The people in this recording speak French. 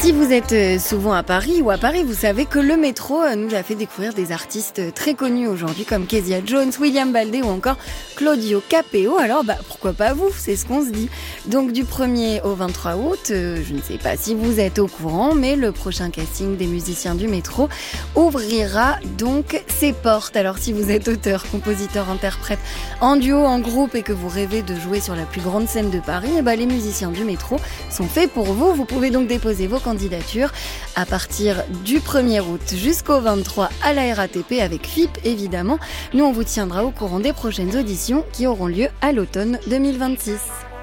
Si vous êtes souvent à Paris ou à Paris, vous savez que le métro nous a fait découvrir des artistes très connus aujourd'hui comme Kezia Jones, William Baldé ou encore Claudio Capeo. Alors pourquoi pas vous, c'est ce qu'on se dit. Donc du 1er au 23 août, je ne sais pas si vous êtes au courant, mais le prochain casting des musiciens du métro ouvrira donc ses portes. Alors si vous êtes auteur, compositeur, interprète, en duo, en groupe et que vous rêvez de jouer sur la plus grande scène de Paris, les musiciens du métro sont faits pour vous. Vous pouvez donc déposer vos candidatures à partir du 1er août jusqu'au 23 à la RATP avec FIP évidemment. Nous on vous tiendra au courant des prochaines auditions qui auront lieu à l'automne 2026.